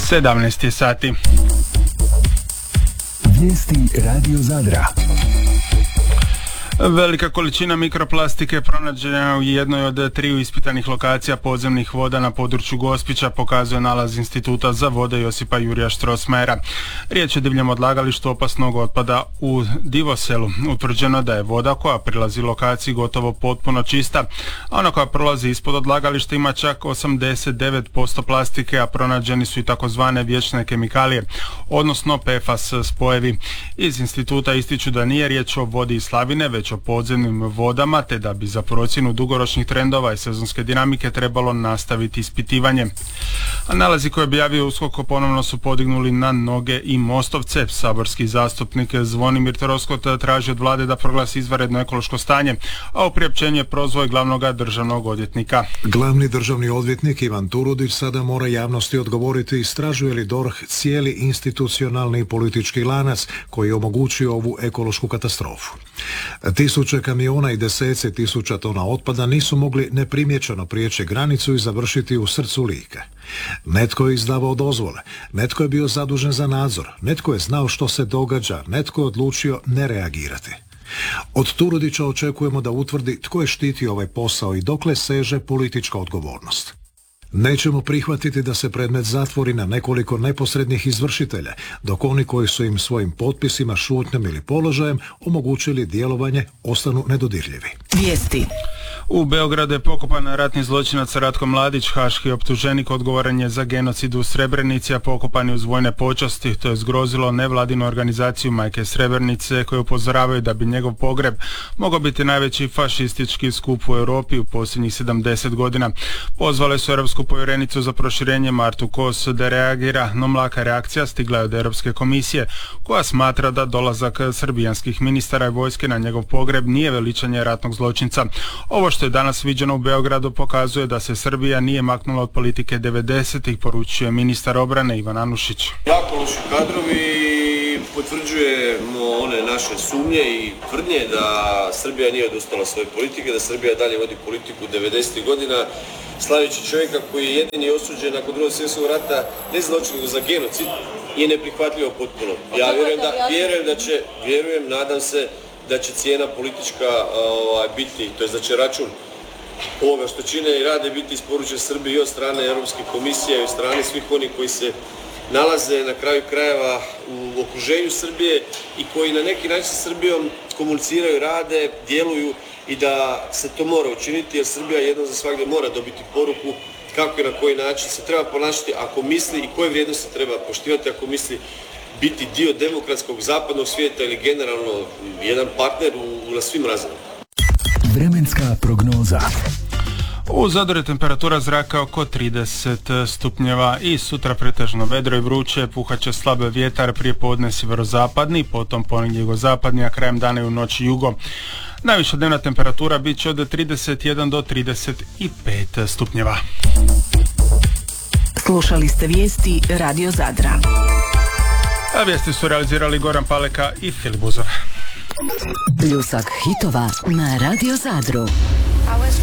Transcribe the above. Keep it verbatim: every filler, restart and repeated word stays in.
sedamnaest je sati. Vijesti Radio Zadra. Velika količina mikroplastike pronađena u jednoj od triju ispitanih lokacija podzemnih voda na području Gospića, pokazuje nalaz Instituta za vode Josipa Jurija Strossmayera. Riječ je o divljem odlagalištu opasnog otpada u Divoselu. Utvrđeno da je voda koja prilazi lokaciji gotovo potpuno čista, a ona koja prolazi ispod odlagališta ima čak osamdeset devet posto plastike, a pronađeni su i takozvane vječne kemikalije, odnosno P F A S spojevi. Iz instituta ističu da nije riječ o vodi iz slavine, već o podzemnim vodama, te da bi za procjenu dugoročnih trendova i sezonske dinamike trebalo nastaviti ispitivanje. A nalazi koje je objavio USKOK ponovno su podignuli na noge i Mostovce. Saborski zastupnik Zvonimir Troskot traži od vlade da proglasi izvanredno ekološko stanje, a u priopćenju je prozvao glavnog državnog odvjetnika. Glavni državni odvjetnik Ivan Turudić sada mora javnosti odgovoriti istražuje li D O R H cijeli institucionalni i politički lanac koji je omogućio ovu ekološku katastrofu. Tisuće kamiona i deseci tisuća tona otpada nisu mogli neprimjećeno prijeći granicu i završiti u srcu Like. Netko je izdavao dozvole, netko je bio zadužen za nadzor, netko je znao što se događa, netko je odlučio ne reagirati. Od Turudića očekujemo da utvrdi tko je štitio ovaj posao i dokle seže politička odgovornost. Nećemo prihvatiti da se predmet zatvori na nekoliko neposrednih izvršitelja, dok oni koji su im svojim potpisima, šutnjom ili položajem omogućili djelovanje ostanu nedodirljivi. Vijesti. U Beogradu je pokopan ratni zločinac Ratko Mladić, haški optuženik, odgovoran je za genocid u Srebrenici, a pokopan je uz vojne počasti. To je zgrozilo nevladinu organizaciju Majke Srebrenice, koje upozoravaju da bi njegov pogreb mogao biti najveći fašistički skup u Europi u posljednjih sedamdeset godina. Pozvale su Europsku povjerenicu za proširenje Martu Kos da reagira, no mlaka reakcija stigla je od Europske komisije, koja smatra da dolazak srbijanskih ministara i vojske na njegov pogreb nije veličanje ratnog zločinca. Ovo što je danas viđeno u Beogradu pokazuje da se Srbija nije maknula od politike devedesetih, poručuje ministar obrane Ivan Anušić. Jako loši kadrovi, potvrđujemo one naše sumnje i tvrdnje da Srbija nije odustala svoje politike, da Srbija dalje vodi politiku devedesetih godina, slaveći čovjeka koji je jedini osuđen nakon drugog svjetskog rata ne zločin za genocid, je neprihvatljivo potpuno. Ja vjerujem da, vjerujem da će, vjerujem, nadam se da će cijena politička ovaj, biti, to je da će račun ovoga što čine i rade biti isporučen Srbiji i od strane Europske komisije i od strane svih onih koji se nalaze na kraju krajeva u okruženju Srbije i koji na neki način sa Srbijom komuniciraju, rade, djeluju i da se to mora učiniti jer Srbija jednom za svakdje mora dobiti poruku kako i na koji način se treba ponašati ako misli i koje vrijednosti treba poštivati ako misli biti dio demokratskog zapadnog svijeta ili generalno jedan partner u, na svim razinama. Vremenska prognoza. U Zadru je temperatura zraka oko trideset stupnjeva i sutra pretežno vedro i vruće, puhaće slab vjetar, prije podne sjeverozapadni, potom ponegdje jugozapadni, a krajem dana i u noći jugo. Najviša dnevna temperatura bit će od trideset jedan do trideset pet stupnjeva. Slušali ste vijesti Radio Zadra. A vijesti su realizirali Goran Paleka i Filip Buzov. Pljusak hitova na Radio Zadru.